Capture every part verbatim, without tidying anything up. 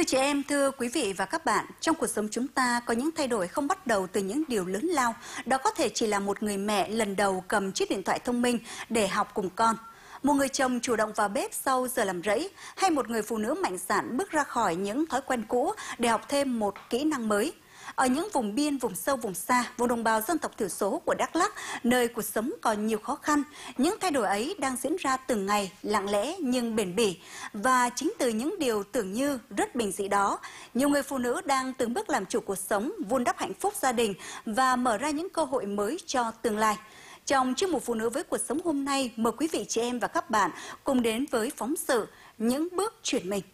Thưa chị em, thưa quý vị và các bạn, trong cuộc sống chúng ta có những thay đổi không bắt đầu từ những điều lớn lao. Đó có thể chỉ là một người mẹ lần đầu cầm chiếc điện thoại thông minh để học cùng con, một người chồng chủ động vào bếp sau giờ làm rẫy, hay một người phụ nữ mạnh dạn bước ra khỏi những thói quen cũ để học thêm một kỹ năng mới. Ở những vùng biên, vùng sâu, vùng xa, vùng đồng bào dân tộc thiểu số của Đắk Lắk, nơi cuộc sống còn nhiều khó khăn, những thay đổi ấy đang diễn ra từng ngày, lặng lẽ nhưng bền bỉ. Và chính từ những điều tưởng như rất bình dị đó, nhiều người phụ nữ đang từng bước làm chủ cuộc sống, vun đắp hạnh phúc gia đình và mở ra những cơ hội mới cho tương lai. Trong chuyên mục Phụ nữ với cuộc sống hôm nay, mời quý vị chị em và các bạn cùng đến với phóng sự Những bước chuyển mình.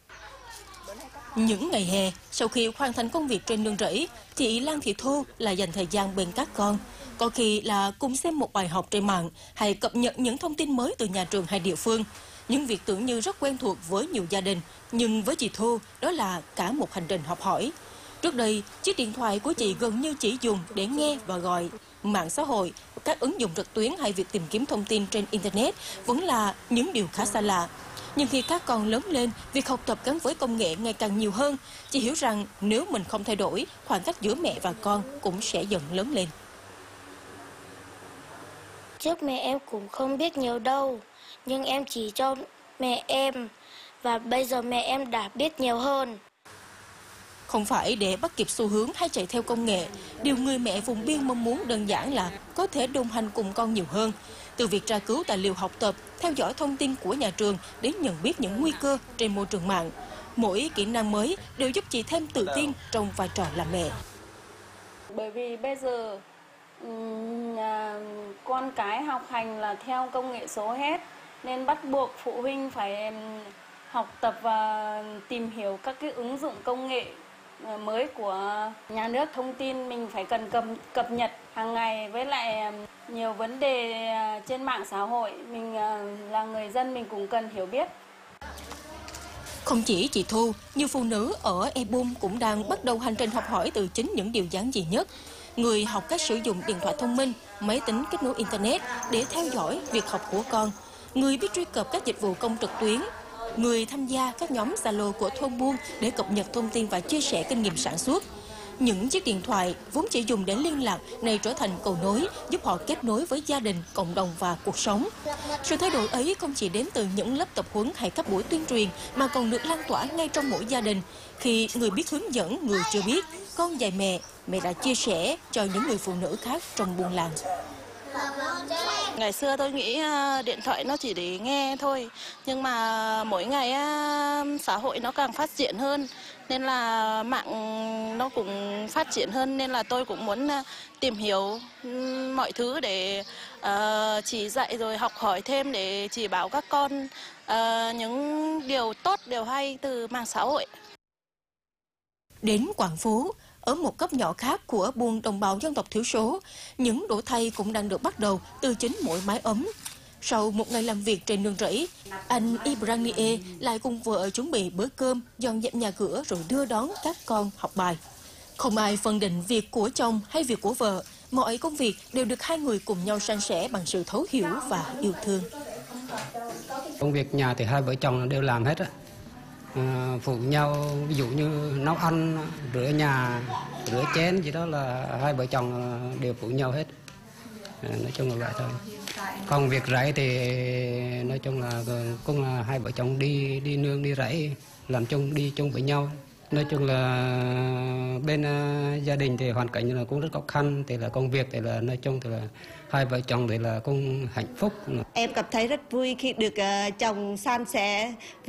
Những ngày hè, sau khi hoàn thành công việc trên nương rẫy, chị Lan Thị Thu là dành thời gian bên các con. Có khi là cùng xem một bài học trên mạng hay cập nhật những thông tin mới từ nhà trường hay địa phương. Những việc tưởng như rất quen thuộc với nhiều gia đình, nhưng với chị Thu, đó là cả một hành trình học hỏi. Trước đây, chiếc điện thoại của chị gần như chỉ dùng để nghe và gọi. Mạng xã hội, các ứng dụng trực tuyến hay việc tìm kiếm thông tin trên Internet vẫn là những điều khá xa lạ. Nhưng khi các con lớn lên, việc học tập gắn với công nghệ ngày càng nhiều hơn. Chị hiểu rằng nếu mình không thay đổi, khoảng cách giữa mẹ và con cũng sẽ dần lớn lên. Trước mẹ em cũng không biết nhiều đâu, nhưng em chỉ cho mẹ em, và bây giờ mẹ em đã biết nhiều hơn. Không phải để bắt kịp xu hướng hay chạy theo công nghệ, điều người mẹ vùng biên mong muốn đơn giản là có thể đồng hành cùng con nhiều hơn. Từ việc tra cứu tài liệu học tập, theo dõi thông tin của nhà trường đến nhận biết những nguy cơ trên môi trường mạng. Mỗi kỹ năng mới đều giúp chị thêm tự tin trong vai trò làm mẹ. Bởi vì bây giờ um, à, con cái học hành là theo công nghệ số hết, nên bắt buộc phụ huynh phải um, học tập và tìm hiểu các cái ứng dụng công nghệ mới của nhà nước. Thông tin mình phải cần cập, cập nhật hàng ngày, với lại nhiều vấn đề trên mạng xã hội, mình là người dân mình cũng cần hiểu biết. Không chỉ chị Thu, nhiều phụ nữ ở Ebom cũng đang bắt đầu hành trình học hỏi từ chính những điều giản dị nhất. Người học cách sử dụng điện thoại thông minh, máy tính kết nối Internet để theo dõi việc học của con. Người biết truy cập các dịch vụ công trực tuyến. Người tham gia các nhóm Zalo của thôn buôn để cập nhật thông tin và chia sẻ kinh nghiệm sản xuất. Những chiếc điện thoại vốn chỉ dùng để liên lạc này trở thành cầu nối, giúp họ kết nối với gia đình, cộng đồng và cuộc sống. Sự thay đổi ấy không chỉ đến từ những lớp tập huấn hay các buổi tuyên truyền, mà còn được lan tỏa ngay trong mỗi gia đình. Khi người biết hướng dẫn, người chưa biết, con dạy mẹ, mẹ đã chia sẻ cho những người phụ nữ khác trong buôn làng. Ngày xưa tôi nghĩ điện thoại nó chỉ để nghe thôi, nhưng mà mỗi ngày xã hội nó càng phát triển hơn, nên là mạng nó cũng phát triển hơn, nên là tôi cũng muốn tìm hiểu mọi thứ để uh, chỉ dạy rồi học hỏi thêm để chỉ bảo các con uh, những điều tốt, điều hay từ mạng xã hội. Đến Quảng Phú, ở một cấp nhỏ khác của buôn đồng bào dân tộc thiểu số, những đổi thay cũng đang được bắt đầu từ chính mỗi mái ấm. Sau một ngày làm việc trên nương rẫy, anh Ibrahim lại cùng vợ chuẩn bị bữa cơm, dọn dẹp nhà cửa rồi đưa đón các con học bài. Không ai phân định việc của chồng hay việc của vợ, mọi công việc đều được hai người cùng nhau san sẻ bằng sự thấu hiểu và yêu thương. Công việc nhà thì hai vợ chồng đều làm hết á. À, phụ nhau, ví dụ như nấu ăn, rửa nhà, rửa chén gì đó là hai vợ chồng đều phụ nhau hết. À, nói chung là vậy thôi. Còn việc rẫy thì nói chung là cũng là hai vợ chồng đi đi nương đi rẫy, làm chung đi chung với nhau. Nói chung là bên uh, gia đình thì hoàn cảnh là cũng rất khó khăn, thì là công việc thì là nói chung thì là hai vợ chồng thì là cũng hạnh phúc. Em cảm thấy rất vui khi được uh, chồng san sẻ